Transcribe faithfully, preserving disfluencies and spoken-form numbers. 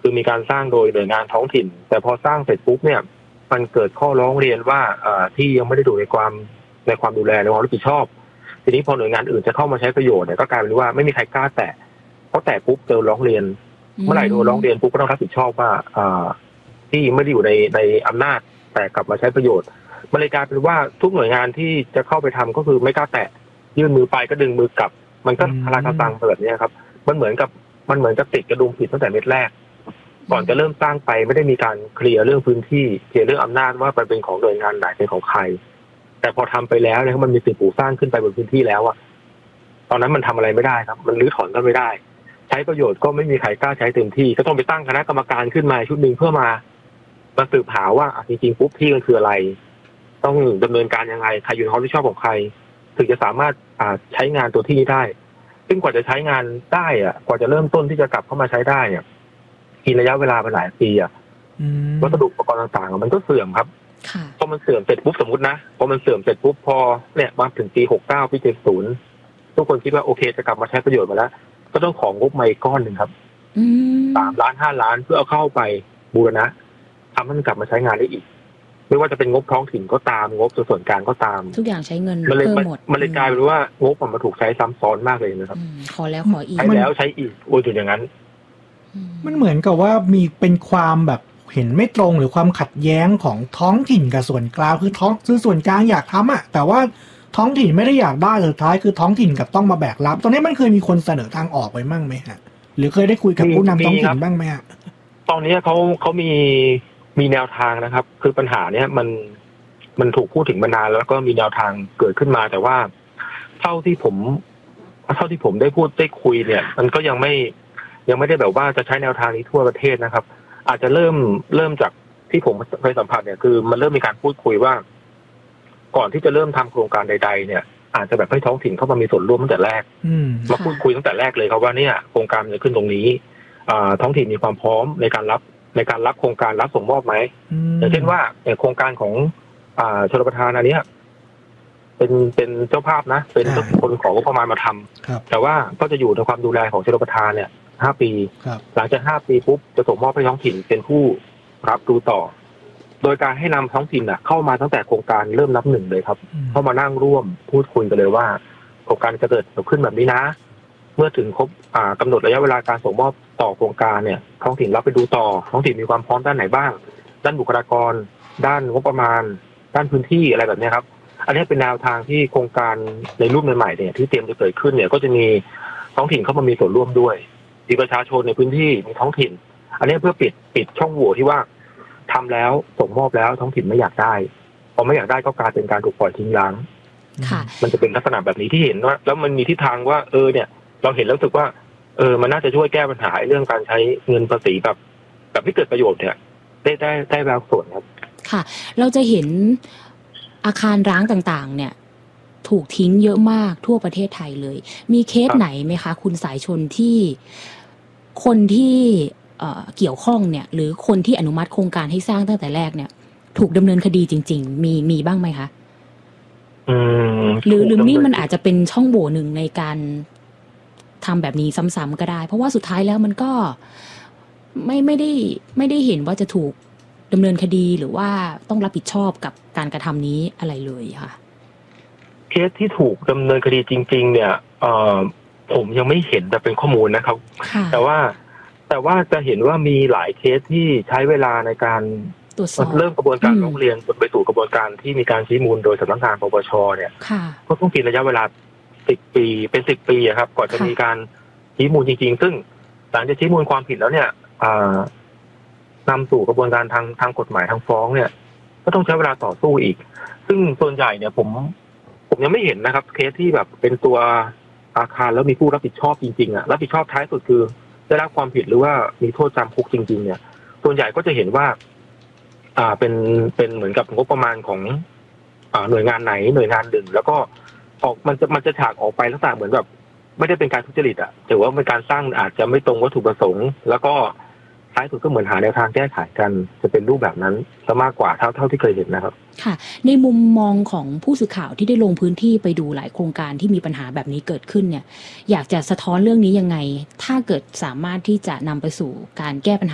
คือมีการสร้างโดยหน่วยงานท้องถิ่นแต่พอสร้างเสร็จปุ๊บเนี่ยมันเกิดข้อร้องเรียนว่าที่ยังไม่ได้อยู่ในความในความดูแลในความรับผิดชอบทีนี้พอหน่วยงานอื่นจะเข้ามาใช้ประโยชน์เนี่ยก็กลายเป็นว่าไม่มีใครกล้าแตะเพราะแตะปุ๊บเจอร้องเรียนเมื่อไหร่โดนร้องเรียนปุ๊บก็ต้องรับผิดชอบว่าที่ไม่ได้อยู่ในในอำนาจแต่กลับมาใช้ประโยชน์มันเลยกลายเป็นว่าทุกหน่วยงานที่จะเข้าไปทำก็คือไม่กล้าแตะยื่นมือไปก็ดึงมือกลับมันก็คลาคาซังแบบนี้ครับมันเหมือนกับมันเหมือนกับติดกระดุมผิดตั้งแต่เม็ดแรกก่อนจะเริ่มสร้างไปไม่ได้มีการเคลียร์เรื่องพื้นที่เคลียร์เรื่องอำนาจว่าเป็นของหน่วยงานไหนเป็นของใครแต่พอทำไปแล้วเนี่ยมันมีสิ่งปลูกสร้างขึ้นไปบนพื้นที่แล้วอะตอนนั้นมันทำอะไรไม่ได้ครับมันรื้อถอนก็ไม่ได้ใช้ประโยชน์ก็ไม่มีใครกล้าใช้เต็มที่ก็ต้องไปตั้งคณะกรรมการขึ้นมาชุดหนึ่งเพื่อมามาสืบหาว่าจริงๆปุ๊บที่มันคืออะไรต้องดำเนินการยังไงใครอยู่ในความรับผิดชอบของใครถึงจะสามารถใช้งานตัวที่นี้ได้ซึ่งกว่าจะใช้งานได้อะกว่าจะเริ่มต้นที่จะกลับเข้ามาใช้ได้เนี่ยกินระยะเวลาไปหลายปีอะวัสดุอุปกรณ์ต่างๆมันก็เสื่อมครับพอมันเสื่อมเสร็จปุ๊บสมมตินะพอมันเสื่อมเสร็จปุ๊บพอเนี่ยมาถึงปีหกเก้าปีเจ็ดศูนย์ทุกคนคิดว่าโอเคจะกลับมาใช้ประโยชน์มาแล้วก็ต้องของงบใหม่ก้อนหนึ่งครับสามล้านห้าล้านเพื่อเอาเข้าไปบูรณะทำให้มันกลับมาใช้งานได้อีกไม่ว่าจะเป็นงบท้องถิ่นก็ตามงบส่วนกลางก็ตามทุกอย่างใช้เงินเพิ่มหมดมันเลยกลายเป็นว่างบมันถูกใช้ซ้ำซ้อนมากเลยนะครับขอแล้วขออีกใช้แล้วใช้อีกโอ้ยถึงอย่างนั้นมันเหมือนกับว่ามีเป็นความแบบเห็นไม่ตรงหรือความขัดแย้งของท้องถิ่นกับส่วนกลางคือท้องคือส่วนกลางอยากทำอ่ะแต่ว่าท้องถิ่นไม่ได้อยากได้สุดท้ายคือท้องถิ่นกับต้องมาแบกรับตอนนี้มันเคยมีคนเสนอทางออกไปบ้างไหมฮะหรือเคยได้คุยกับผู้นำท้องถิ่นบ้างไหมฮะตอนนี้เขาเขามีมีแนวทางนะครับคือปัญหาเนี้ยมันมันถูกพูดถึงมานานแล้วก็มีแนวทางเกิดขึ้นมาแต่ว่าเท่าที่ผมเท่าที่ผมได้พูดได้คุยเนี่ยมันก็ยังไม่ยังไม่ได้แบบว่าจะใช้แนวทางนี้ทั่วประเทศนะครับอาจจะเริ่มเริ่มจากที่ผมเคยสัมผัสเนี่ยคือมันเริ่มมีการพูดคุยว่าก่อนที่จะเริ่มทำโครงการใดๆเนี่ยอาจจะแบบให้ท้องถิ่นเข้ามามีส่วนร่วมตั้งแต่แรกมาพูดคุยตั้งแต่แรกเลยครับว่าเนี่ยโครงการจะขึ้นตรงนี้ท้องถิ่นมีความพร้อมในการรับในการรับโครงการรับส่งมอบไหมอย่างเช่นว่าโครงการของชลประทานอันนี้เป็นเป็นเจ้าภาพนะเป็นคนของงบประมาณมาทำแต่ว่าก็จะอยู่ในความดูแลของชลประทานเนี่ยห้าปีหลังจากห้าปีปุ๊บจะส่งมอบให้ท้องถิ่นเป็นผู้รับดูต่อโดยการให้นำท้องถิ่นอ่ะเข้ามาตั้งแต่โครงการเริ่มนับหนึ่งเลยครับเข้ามานั่งร่วมพูดคุยกันเลยว่าโครงการจะเกิดขึ้นแบบนี้นะเมื่อถึงครบกำหนดระยะเวลาการส่งมอบต่อโครงการเนี่ยท้องถิ่นรับไปดูต่อท้องถิ่นมีความพร้อมด้านไหนบ้างด้านบุคลากรด้านงบประมาณด้านพื้นที่อะไรแบบนี้ครับอันนี้เป็นแนวทางที่โครงการในรูปใหม่ๆเนี่ยที่เตรียมจะเกิดขึ้นเนี่ยก็จะมีท้องถิ่นเข้ามามีส่วนร่วมด้วยมีประชาชนในพื้นที่มีท้องถิ่นอันนี้เพื่อปิดปิดช่องโหว่ที่ว่าทำแล้วส่งมอบแล้วท้องถิ่นไม่อยากได้พอไม่อยากได้ก็กลายเป็นการถูกปล่อยทิ้งร้างมันจะเป็นลักษณะแบบนี้ที่เห็นว่าแล้วมันมีทิศทางว่าเออเนี่ยเราเห็นแล้วรู้สึกว่าเออมันน่าจะช่วยแก้ปัญหาเรื่องการใช้เงินภาษีแบบแบบที่เกิดประโยชน์เนี่ยได้ได้ได้บางส่วนครับค่ะเราจะเห็นอาคารร้างต่างๆเนี่ยถูกทิ้งเยอะมากทั่วประเทศไทยเลยมีเคสไหนไหมคะคุณสายชนที่คนที่เอ่อเกี่ยวข้องเนี่ยหรือคนที่อนุมัติโครงการให้สร้างตั้งแต่แรกเนี่ยถูกดำเนินคดีจริงๆมีมีบ้างไหมคะอืมหรือหรือนี่มันอาจจะเป็นช่องโหว่หนึ่งในการทำแบบนี้ซ้ำๆก็ได้เพราะว่าสุดท้ายแล้วมันก็ไม่ไม่ได้ไม่ได้เห็นว่าจะถูกดำเนินคดีหรือว่าต้องรับผิดชอบกับการกระทำนี้อะไรเลยค่ะเคสที่ถูกดำเนินคดีจริงๆเนี่ยเอ่อผมยังไม่เห็นแต่เป็นข้อมูลนะครับแต่ว่าแต่ว่าจะเห็นว่ามีหลายเคสที่ใช้เวลาในการเริ่มกระบวนการร้องเรียนจนไปสู่กระบวนการที่มีการชี้มูลโดยสำนักงานปปชเนี่ยก็ต้องกินระยะเวลาสิบปีเป็นสิบปีครับก่อนจะมีการชี้มูลจริงๆซึ่งหลังจากชี้มูลความผิดแล้วเนี่ยนำสู่กระบวนการทางทางกฎหมายทางฟ้องเนี่ยก็ต้องใช้เวลาต่อสู้อีกซึ่งส่วนใหญ่เนี่ยผมผมยังไม่เห็นนะครับเคสที่แบบเป็นตัวอาคารแล้วมีผู้รับผิดชอบจริงๆอ่ะรับผิดชอบท้ายสุดคือได้รับความผิดหรือว่ามีโทษจำคุกจริงๆเนี่ยส่วนใหญ่ก็จะเห็นว่าอ่าเป็นเป็นเหมือนกับงบประมาณของอ่าหน่วยงานไหนหน่วยงานหนึ่งแล้วก็ออกมันจะมันจะฉากออกไปลักษณะเหมือนแบบไม่ได้เป็นการทุจริตอ่ะแต่ว่าเป็นการสร้างอาจจะไม่ตรงวัตถุประสงค์แล้วก็ท้ายสุดก็เหมือนหาแนวทางแก้ไขกันจะเป็นรูปแบบนั้นซะมากกว่าเท่าเท่าที่เคยเห็นนะครับค่ะในมุมมองของผู้สื่อข่าวที่ได้ลงพื้นที่ไปดูหลายโครงการที่มีปัญหาแบบนี้เกิดขึ้นเนี่ยอยากจะสะท้อนเรื่องนี้ยังไงถ้าเกิดสามารถที่จะนำไปสู่การแก้ปัญหา